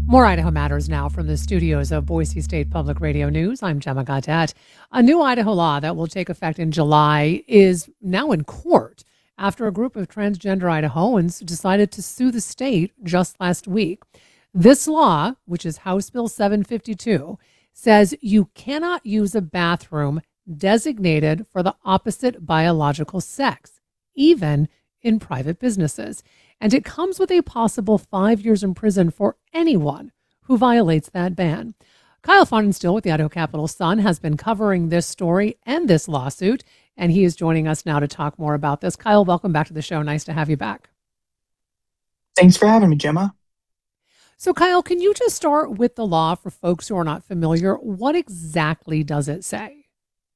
More Idaho Matters now from the studios of Boise State Public Radio News. I'm Gemma Gaudet. A new Idaho law that will take effect in July is now in court after a group of transgender Idahoans decided to sue the state just last week. This law, which is House Bill 752, says you cannot use a bathroom designated for the opposite biological sex, even in private businesses. And it comes with a possible 5 years in prison for anyone who violates that ban. Kyle Faunenstiel with the Idaho Capital Sun has been covering this story and this lawsuit, and he is joining us now to talk more about this. Kyle, welcome back to the show. Nice to have you back. Thanks for having me, Gemma. So, Kyle, can you just start with the law for folks who are not familiar? What exactly does it say?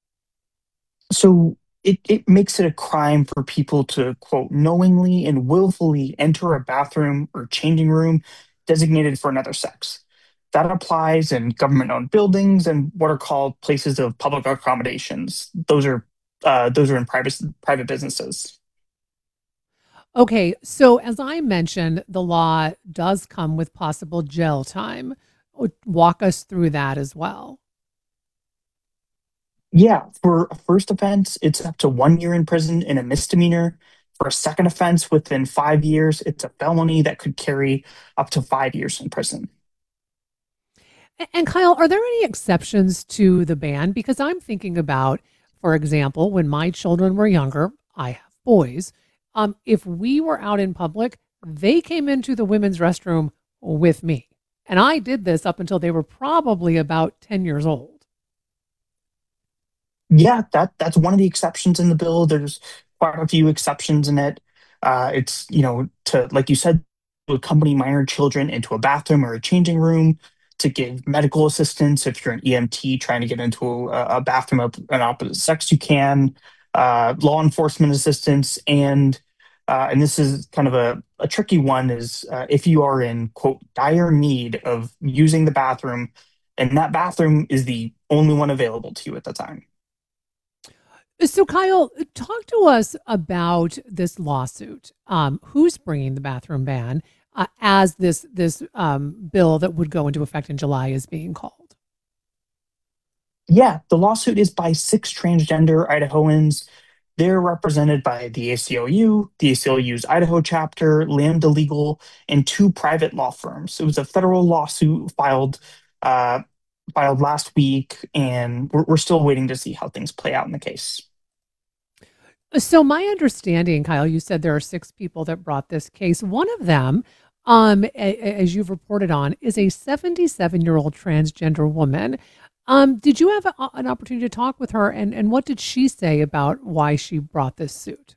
So it makes it a crime for people to, quote, knowingly and willfully enter a bathroom or changing room designated for another sex. That applies in government owned buildings and what are called places of public accommodations. Those are in private businesses. Okay, so as I mentioned, the law does come with possible jail time. Walk us through that as well. Yeah, for a first offense, it's up to 1 year in prison and a misdemeanor. For a second offense within 5 years, it's a felony that could carry up to 5 years in prison. And Kyle, are there any exceptions to the ban? Because I'm thinking about, for example, when my children were younger, I have boys. If we were out in public, they came into the women's restroom with me. And I did this up until they were probably about 10 years old. Yeah, that's one of the exceptions in the bill. There's quite a few exceptions in it. It's, to, like you said, to accompany minor children into a bathroom or a changing room, to give medical assistance if you're an EMT trying to get into a bathroom of an opposite sex, you can. Law enforcement assistance, and this is kind of a tricky one, is if you are in, quote, dire need of using the bathroom, and that bathroom is the only one available to you at the time. So, Kyle, talk to us about this lawsuit. Who's bringing the bathroom ban as this bill that would go into effect in July is being called? Yeah, the lawsuit is by six transgender Idahoans. They're represented by the ACLU, the ACLU's Idaho chapter, Lambda Legal, and two private law firms. It was a federal lawsuit uh, filed last week, and we're still waiting to see how things play out in the case. So, my understanding, Kyle, you said there are six people that brought this case. One of them, as you've reported on, is a 77-year-old transgender woman. Did you have an opportunity to talk with her, and what did she say about why she brought this suit?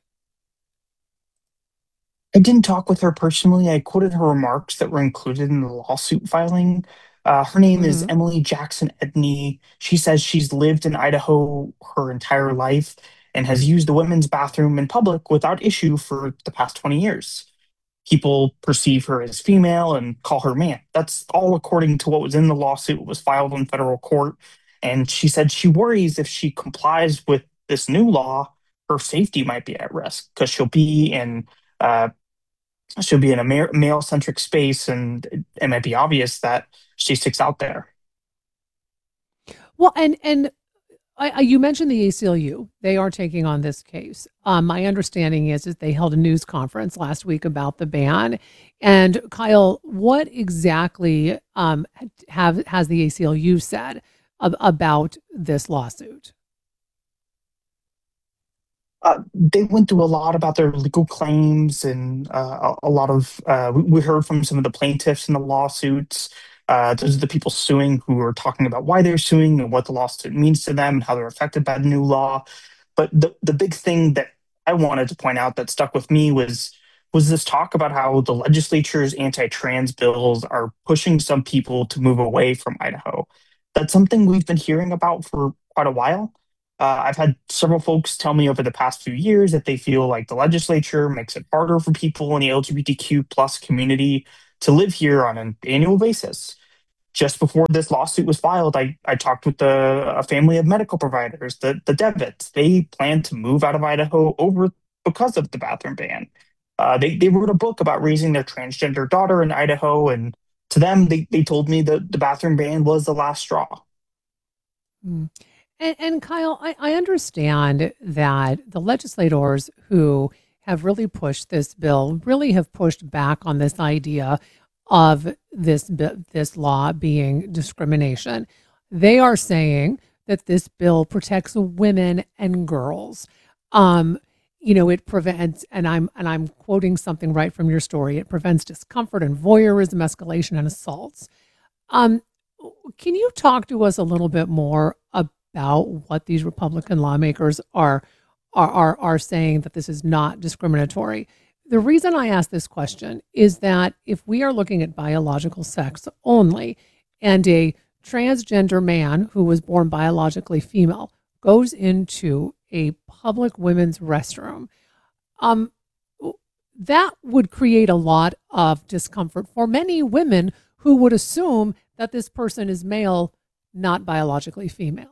I didn't talk with her personally. I quoted her remarks that were included in the lawsuit filing. Her name is Hmm. Emily Jackson Edney. She says she's lived in Idaho her entire life and has used the women's bathroom in public without issue for the past 20 years. People perceive her as female and call her man. That's all according to what was in the lawsuit, what was filed in federal court. And she said she worries if she complies with this new law, her safety might be at risk because uh, she'll be in a male centric space, and it might be obvious that she sticks out there. Well, and you mentioned the ACLU. They are taking on this case. My understanding is that they held a news conference last week about the ban. And Kyle, what exactly has the ACLU said about this lawsuit? They went through a lot about their legal claims, and a lot of we heard from some of the plaintiffs in the lawsuits. Those are the people suing who are talking about why they're suing and what the lawsuit means to them and how they're affected by the new law. But the big thing that I wanted to point out that stuck with me was this talk about how the legislature's anti-trans bills are pushing some people to move away from Idaho. That's something we've been hearing about for quite a while. I've had several folks tell me over the past few years that they feel like the legislature makes it harder for people in the LGBTQ plus community to live here on an annual basis. Just before this lawsuit was filed, I talked with a family of medical providers, the Devitts. They plan to move out of Idaho over because of the bathroom ban. They wrote a book about raising their transgender daughter in Idaho, and to them, they told me that the bathroom ban was the last straw. Mm. And Kyle, I understand that the legislators who have really pushed this bill really have pushed back on this idea of this law being discrimination. They are saying that this bill protects women and girls. Um, it prevents, and I'm quoting something right from your story. It prevents discomfort and voyeurism, escalation, and assaults. Um, can you talk to us a little bit more about what these Republican lawmakers are saying that this is not discriminatory? The reason I ask this question is that if we are looking at biological sex only, and a transgender man who was born biologically female goes into a public women's restroom, um, that would create a lot of discomfort for many women who would assume that this person is male, not biologically female.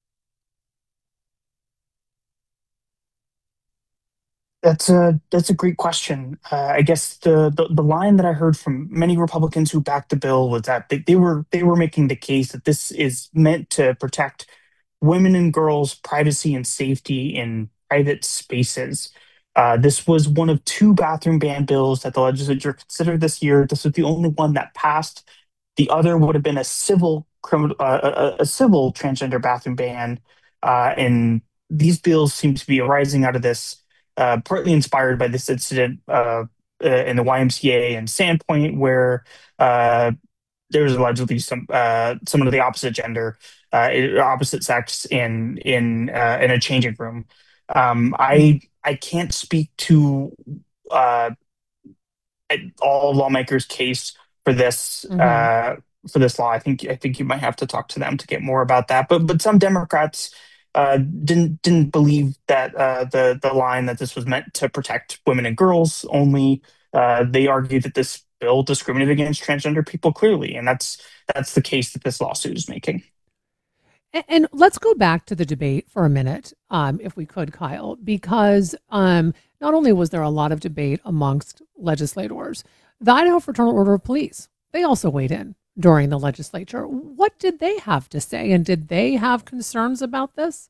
That's a great question. I guess the line that I heard from many Republicans who backed the bill was that they were making the case that this is meant to protect women and girls' privacy and safety in private spaces. This was one of two bathroom ban bills that the legislature considered this year. This was the only one that passed. The other would have been a civil criminal, a civil transgender bathroom ban, and these bills seem to be arising out of this, partly inspired by this incident in the YMCA in Sandpoint, where uh, there was allegedly someone of the opposite gender, opposite sex in a changing room. Mm, I can't speak to uh, all lawmakers' case for this mhm. uh, for this law. I think you might have to talk to them to get more about that. But some Democrats didn't believe that the line that this was meant to protect women and girls only. They argued that this bill discriminated against transgender people clearly, and that's the case that this lawsuit is making. And let's go back to the debate for a minute, if we could, Kyle, because not only was there a lot of debate amongst legislators, the Idaho Fraternal Order of Police, they also weighed in during the legislature. What did they have to say? And did they have concerns about this?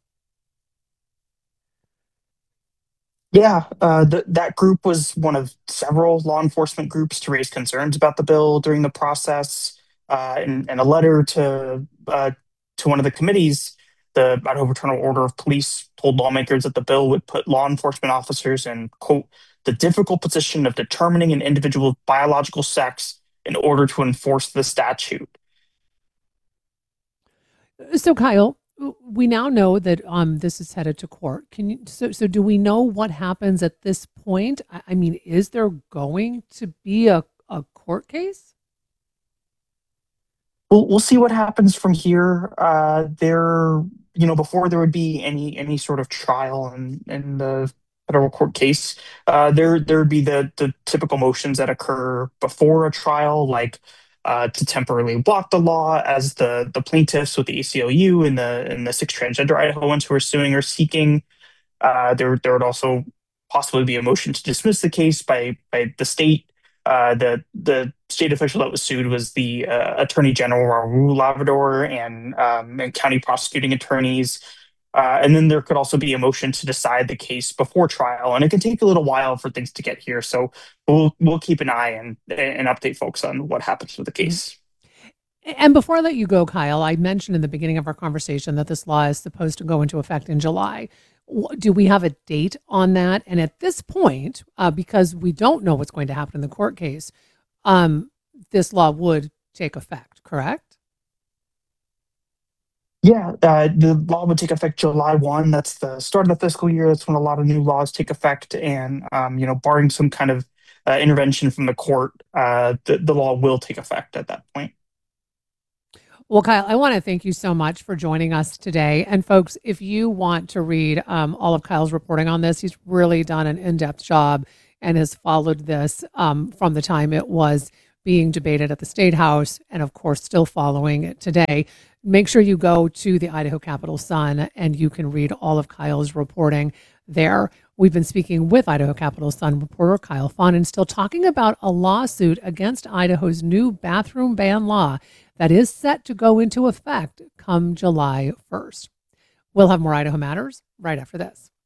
Yeah, that group was one of several law enforcement groups to raise concerns about the bill during the process. In a letter to one of the committees, the Idaho Fraternal Order of Police told lawmakers that the bill would put law enforcement officers in, quote, the difficult position of determining an individual's biological sex in order to enforce the statute. So, Kyle, we now know that this is headed to court. Can you so do we know what happens at this point? I mean, is there going to be a court case? We'll see what happens from here. Before there would be any sort of trial in the federal court case, there would be the typical motions that occur before a trial, like to temporarily block the law, as the plaintiffs with the ACLU and the six transgender Idahoans who are suing are seeking. There would also possibly be a motion to dismiss the case by the state. The state official that was sued was the Attorney General Raul Lavador and county prosecuting attorneys. And then there could also be a motion to decide the case before trial, and it can take a little while for things to get here. So we'll keep an eye and update folks on what happens with the Mhm. case. And before I let you go, Kyle, I mentioned in the beginning of our conversation that this law is supposed to go into effect in July. Do we have a date on that? And at this point, because we don't know what's going to happen in the court case, um, this law would take effect, correct? Yeah, the law would take effect July 1. That's the start of the fiscal year. That's when a lot of new laws take effect. And, barring some kind of intervention from the court, the law will take effect at that point. Well, Kyle, I want to thank you so much for joining us today. And folks, if you want to read all of Kyle's reporting on this, he's really done an in-depth job and has followed this from the time it was being debated at the State House and, of course, still following it today. Make sure you go to the Idaho Capitol Sun and you can read all of Kyle's reporting there. We've been speaking with Idaho Capital Sun reporter Kyle Fahn and still talking about a lawsuit against Idaho's new bathroom ban law that is set to go into effect come July 1st. We'll have more Idaho Matters right after this.